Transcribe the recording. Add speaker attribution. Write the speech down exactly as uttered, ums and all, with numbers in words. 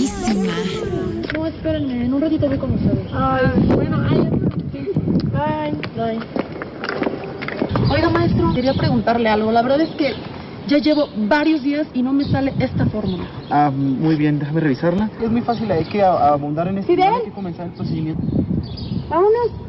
Speaker 1: guapísima.
Speaker 2: No, espérenme, en un ratito voy con ustedes. Ay, bueno, ay, sí. Bye, bye. Oiga, maestro, quería preguntarle algo. La verdad es que ya llevo varios días y no me sale esta fórmula.
Speaker 3: Ah, muy bien, déjame revisarla. Es muy fácil, hay que abundar en esto.
Speaker 2: ¿Sí,
Speaker 3: Hay
Speaker 2: ven?
Speaker 3: que comenzar el procedimiento.
Speaker 2: Vámonos.